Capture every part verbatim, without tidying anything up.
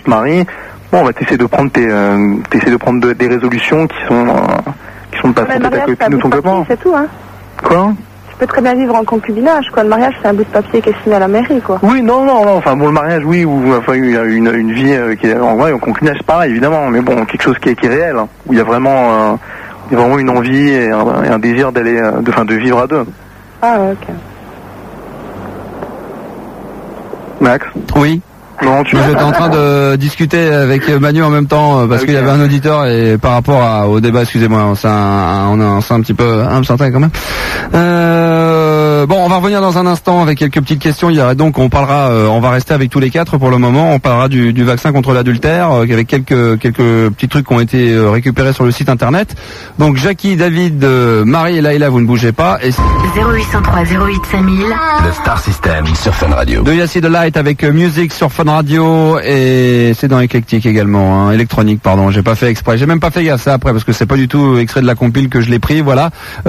te maries, bon, bah, t'essaies de prendre tes, euh, t'essaies de prendre de, des résolutions qui sont, euh, qui sont de passer ta copine ou ton copain. C'est tout, hein. Quoi? Tu peux très bien vivre en concubinage, quoi. Le mariage, c'est un bout de papier qui est signé à la mairie, quoi. Oui, non, non, non. Enfin, bon, le mariage, oui, ou enfin une, une, une vie euh, qui est en vrai, en concubinage, pareil, évidemment. Mais bon, quelque chose qui est, qui est réel, hein, où il y a vraiment, euh, il y a vraiment une envie et un, et un désir d'aller, euh, de, enfin, de vivre à deux. Ah, ouais, ok. Max? Oui. Non, tu J'étais en train de discuter avec Manu en même temps parce okay. qu'il y avait un auditeur et par rapport à, au débat, excusez-moi, c'est un, on a un petit peu un certain quand même. Euh, bon, on va revenir dans un instant avec quelques petites questions. Il y a donc on parlera, euh, on va rester avec tous les quatre pour le moment. On parlera du, du vaccin contre l'adultère euh, avec quelques quelques petits trucs qui ont été euh, récupérés sur le site internet. Donc Jackie, David, euh, Marie et Laïla, vous ne bougez pas. Et zéro huit cent trois zéro huit cinq mille. Le Star System sur Fun Radio. De Yassi the Light avec euh, Music sur Fun Radio et c'est dans éclectique également, hein, électronique pardon. J'ai pas fait exprès, j'ai même pas fait gaffe ça après parce que c'est pas du tout extrait de la compile que je l'ai pris. Voilà.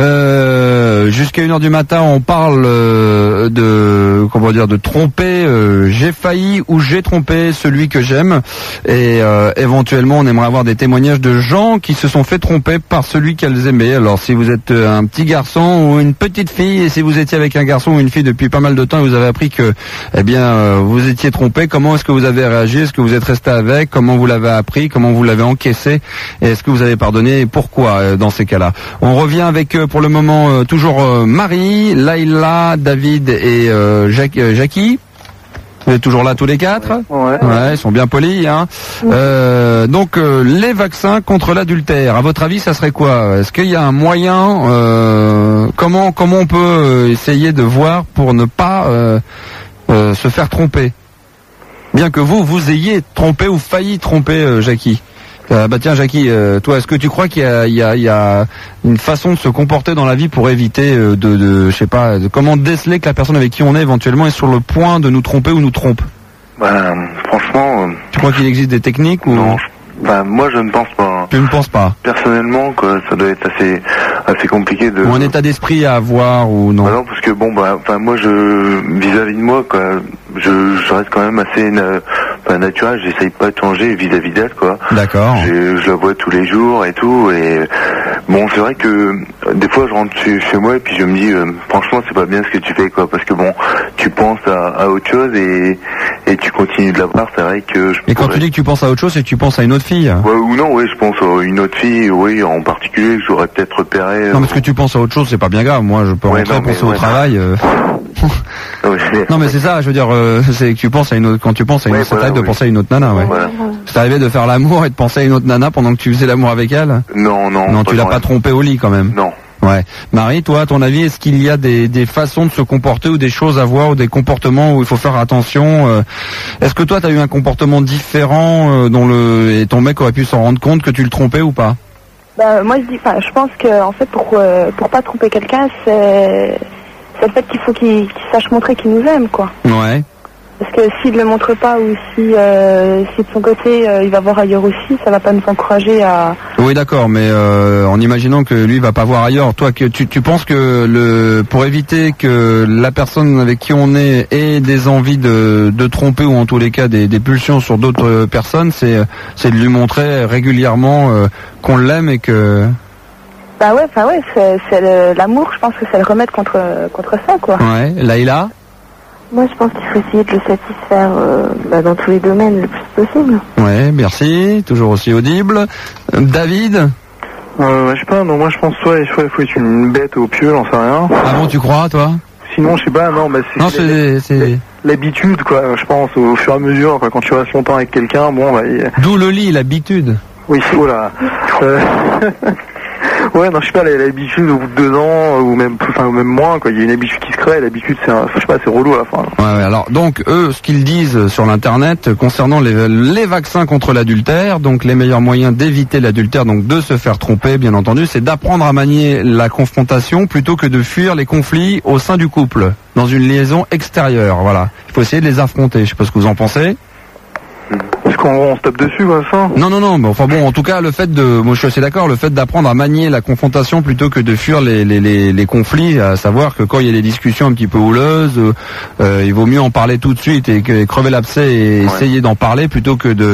Euh, jusqu'à une heure du matin, on parle euh, de comment dire de tromper. Euh, j'ai failli ou j'ai trompé celui que j'aime et euh, éventuellement on aimerait avoir des témoignages de gens qui se sont fait tromper par celui qu'elles aimaient. Alors si vous êtes un petit garçon ou une petite fille et si vous étiez avec un garçon ou une fille depuis pas mal de temps et vous avez appris que eh bien euh, vous étiez trompé, comment est-ce que vous avez réagi? Est-ce que vous êtes resté avec? Comment vous l'avez appris? Comment vous l'avez encaissé? Et est-ce que vous avez pardonné? Et pourquoi euh, dans ces cas-là? On revient avec euh, pour le moment euh, toujours euh, Marie, Laïla, David et euh, Jacques, euh, Jackie. Vous êtes toujours là tous les quatre? Ouais. Ouais, ils sont bien polis, hein. Euh, donc euh, les vaccins contre l'adultère. À votre avis, ça serait quoi? Est-ce qu'il y a un moyen? Euh, comment comment on peut essayer de voir pour ne pas euh, euh, se faire tromper? Bien que vous, vous ayez trompé ou failli tromper euh, Jackie. Euh, bah tiens Jackie, euh, toi, est-ce que tu crois qu'il y a, il y, a, il y a une façon de se comporter dans la vie pour éviter euh, de, de, je sais pas, de comment déceler que la personne avec qui on est éventuellement est sur le point de nous tromper ou nous trompe? Bah, franchement... Euh, tu crois qu'il existe des techniques ou... Non, bah, moi je ne pense pas. Tu ne penses pas? Personnellement, quoi, ça doit être assez, assez compliqué de... Ou un état d'esprit à avoir ou non? Bah non, parce que bon, bah, enfin, moi, je, vis-à-vis de moi, quoi, je, je reste quand même assez, na, enfin, naturel, j'essaye pas de changer vis-à-vis d'elle, quoi. D'accord. Je, je la vois tous les jours et tout, et bon, c'est vrai que, des fois, je rentre chez, chez moi et puis je me dis, euh, franchement, c'est pas bien ce que tu fais, quoi, parce que bon, tu penses à, à autre chose et, et tu continues de la voir, c'est vrai que je Et quand pourrais... tu dis que tu penses à autre chose, c'est que tu penses à une autre fille? Ouais, ou non, oui, je pense à une autre fille, oui, en particulier, que j'aurais peut-être repéré. Non, mais ce que tu penses à autre chose, c'est pas bien grave. Moi, je peux ouais, rentrer, non, penser mais, au ouais, travail. Euh... non, mais c'est ça, je veux dire, euh, c'est que tu penses à une autre, quand tu penses à une ouais, autre, voilà, ça t'arrive oui. de penser à une autre nana, ouais. Voilà. C'est arrivé de faire l'amour et de penser à une autre nana pendant que tu faisais l'amour avec elle? Non, non. Non, tu l'as pas trompé au lit quand même? Non. Ouais. Marie, toi, à ton avis, est-ce qu'il y a des, des façons de se comporter ou des choses à voir ou des comportements où il faut faire attention? euh, Est-ce que toi, tu as eu un comportement différent euh, dont le et ton mec aurait pu s'en rendre compte que tu le trompais ou pas? Bah, moi, je dis, enfin, je pense que en fait, pour euh, pour pas tromper quelqu'un, c'est c'est le fait qu'il faut qu'il qu'il sache montrer qu'il nous aime, quoi. Ouais. Parce que s'il ne le montre pas ou si, euh, si de son côté euh, il va voir ailleurs aussi, ça va pas nous encourager à... Oui, d'accord, mais euh, en imaginant que lui va pas voir ailleurs, toi, que tu, tu penses que le pour éviter que la personne avec qui on est ait des envies de, de tromper ou en tous les cas des, des pulsions sur d'autres personnes, c'est c'est de lui montrer régulièrement euh, qu'on l'aime et que... Bah ouais, enfin ouais, c'est, c'est le, l'amour, je pense que c'est le remède contre, contre ça, quoi. Ouais, Laïla? Moi, je pense qu'il faut essayer de le satisfaire euh, bah, dans tous les domaines le plus possible. Ouais, merci. Toujours aussi audible. Euh, David? Euh, je sais pas, non, moi je pense soit il faut, faut être une bête au pieu, j'en sais rien. Ah bon, tu crois, toi? Sinon, je sais pas, non, bah c'est... Non, c'est... c'est... l'habitude, quoi, je pense, au fur et à mesure, quoi, quand tu restes longtemps avec quelqu'un, bon, bah... Il... D'où le lit, l'habitude. Oui, voilà. Euh... Ouais, non, je sais pas, l'habitude au bout de deux ans, ou même plus, enfin, ou même moins, quoi. Il y a une habitude qui se crée, l'habitude, c'est, un, je sais pas, c'est relou à la fin. Ouais, ouais, alors, donc, eux, ce qu'ils disent sur l'internet concernant les, les vaccins contre l'adultère, donc les meilleurs moyens d'éviter l'adultère, donc de se faire tromper, bien entendu, c'est d'apprendre à manier la confrontation plutôt que de fuir les conflits au sein du couple, dans une liaison extérieure, voilà. Il faut essayer de les affronter, je sais pas ce que vous en pensez. Parce qu'on on se tape dessus, quoi, ça. Non, non, non, mais enfin bon, en tout cas, le fait de, moi je suis assez d'accord, le fait d'apprendre à manier la confrontation plutôt que de fuir les, les, les, les conflits, à savoir que quand il y a des discussions un petit peu houleuses, euh, il vaut mieux en parler tout de suite et, que, et crever l'abcès et ouais. essayer d'en parler plutôt que de